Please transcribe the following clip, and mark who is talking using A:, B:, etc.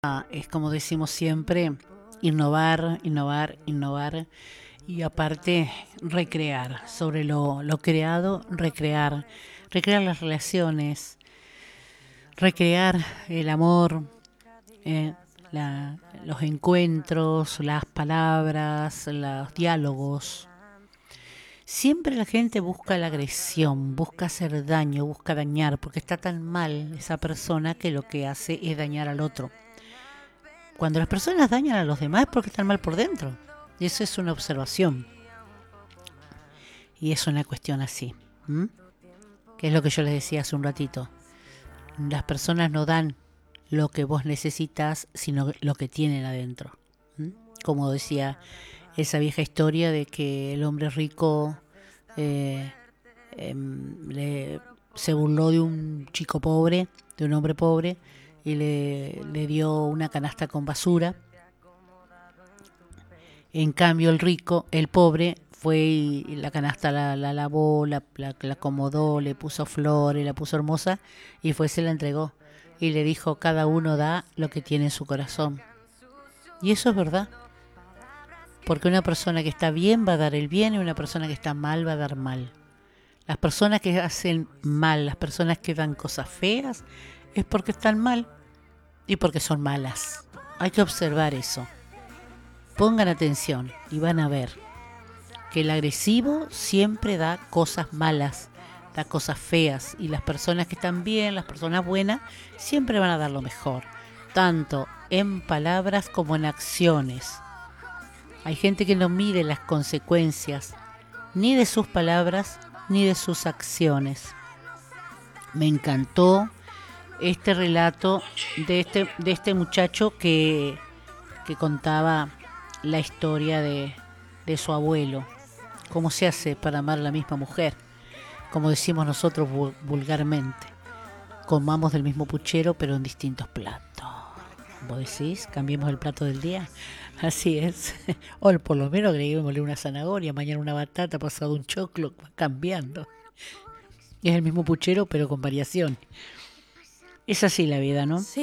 A: Es como decimos siempre, innovar, innovar, innovar y aparte recrear sobre lo creado, recrear, recrear las relaciones, recrear el amor, eh, los encuentros, las palabras, los diálogos. Siempre la gente busca la agresión, busca hacer daño, busca dañar, porque está tan mal esa persona que lo que hace es dañar al otro. Cuando las personas dañan a los demás es porque están mal por dentro. Y eso es una observación. Y es una cuestión así. ¿M? Que es lo que yo les decía hace un ratito. Las personas no dan lo que vos necesitas, sino lo que tienen adentro. ¿M? Como decía esa vieja historia de que el hombre rico eh, se burló de un chico pobre, de un hombre pobre, y le dio una canasta con basura. En cambio el rico, el pobre, fue y la canasta la lavó, la acomodó, le puso flores, la puso hermosa y fue, se la entregó. Y le dijo, cada uno da lo que tiene en su corazón. Y eso es verdad. Porque una persona que está bien va a dar el bien y una persona que está mal va a dar mal. Las personas que hacen mal, las personas que dan cosas feas, es porque están mal y porque son malas. Hay que observar eso. Pongan atención y van a ver que el agresivo siempre da cosas malas, da cosas feas, y las personas que están bien, las personas buenas, siempre van a dar lo mejor, tanto en palabras como en acciones. Hay gente que no mide las consecuencias ni de sus palabras ni de sus acciones. Me encantó este relato de este muchacho que contaba la historia de su abuelo. ¿Cómo se hace para amar a la misma mujer? Como decimos nosotros vulgarmente. Comamos del mismo puchero pero en distintos platos. ¿Vos decís? ¿Cambiemos el plato del día? Así es. O por lo menos agreguémosle una zanahoria, mañana una batata, pasado un choclo, va cambiando. Es el mismo puchero pero con variación. Es así la vida, ¿no?
B: Sí.